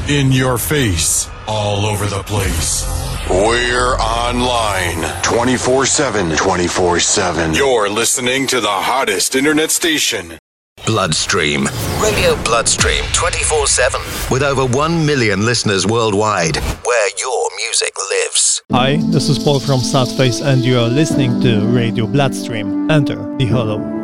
In your face, all over the place. We're online 24/7. 24/7. You're listening to the hottest internet station. Bloodstream. Radio Bloodstream 24/7. With over 1 million listeners worldwide. Where your music lives. Hi, this is Paul from Sadface and you are listening to Radio Bloodstream. Enter the Hollow.